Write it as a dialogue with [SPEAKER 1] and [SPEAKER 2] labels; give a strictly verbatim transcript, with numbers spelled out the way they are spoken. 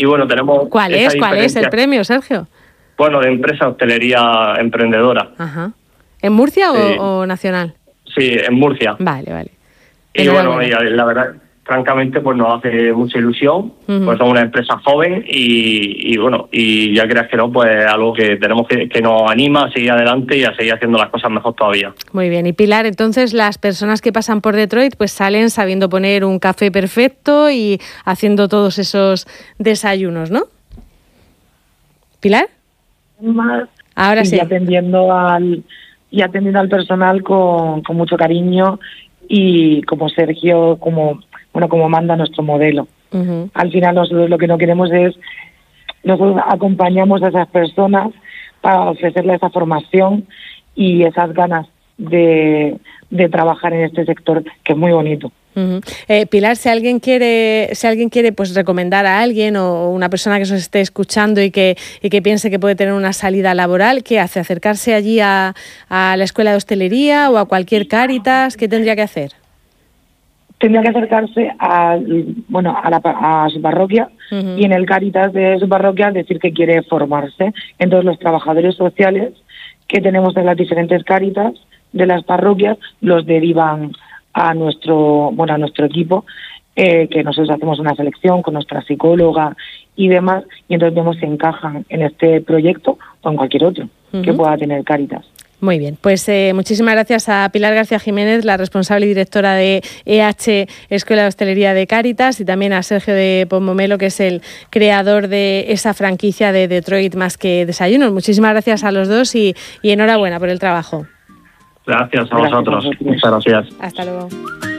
[SPEAKER 1] y bueno, tenemos...
[SPEAKER 2] ¿Cuál es? ¿Cuál es el premio, Sergio?
[SPEAKER 1] Bueno, de empresa hostelería emprendedora.
[SPEAKER 2] Ajá. ¿En Murcia sí. o, o nacional?
[SPEAKER 1] Sí, en Murcia.
[SPEAKER 2] Vale, vale.
[SPEAKER 1] Y bueno, y la verdad, francamente, pues nos hace mucha ilusión, uh-huh. pues somos una empresa joven y, y bueno, y ya creas que no, pues algo que tenemos que, que nos anima a seguir adelante y a seguir haciendo las cosas mejor todavía.
[SPEAKER 2] Muy bien. Y Pilar, entonces las personas que pasan por Detroit pues salen sabiendo poner un café perfecto y haciendo todos esos desayunos, ¿no? ¿Pilar?
[SPEAKER 3] Más
[SPEAKER 2] Ahora
[SPEAKER 3] y
[SPEAKER 2] sí.
[SPEAKER 3] atendiendo al y atendiendo al personal con, con mucho cariño y como Sergio, como bueno, como manda nuestro modelo. Uh-huh. Al final nosotros lo que no queremos es, nosotros acompañamos a esas personas para ofrecerles esa formación y esas ganas de, de trabajar en este sector que es muy bonito.
[SPEAKER 2] Uh-huh. Eh, Pilar, si alguien quiere, si alguien quiere pues recomendar a alguien o una persona que os esté escuchando y que y que piense que puede tener una salida laboral, ¿qué hace? ¿Acercarse allí a, a la escuela de hostelería o a cualquier Cáritas? ¿Qué tendría que hacer?
[SPEAKER 3] Tendría que acercarse a bueno a, la, a su parroquia uh-huh. y en el Cáritas de su parroquia decir que quiere formarse. Entonces los trabajadores sociales que tenemos en las diferentes Cáritas de las parroquias los derivan a nuestro bueno a nuestro equipo, eh, que nosotros hacemos una selección con nuestra psicóloga y demás, y entonces vemos si encajan en este proyecto o en cualquier otro uh-huh. que pueda tener Cáritas.
[SPEAKER 2] Muy bien, pues eh, muchísimas gracias a Pilar García Jiménez, la responsable y directora de E H Escuela de Hostelería de Cáritas, y también a Sergio de Pomomelo, que es el creador de esa franquicia de Detroit Más que Desayunos. Muchísimas gracias a los dos y, y enhorabuena por el trabajo.
[SPEAKER 1] Gracias a vosotros. Muchas gracias.
[SPEAKER 2] Hasta luego.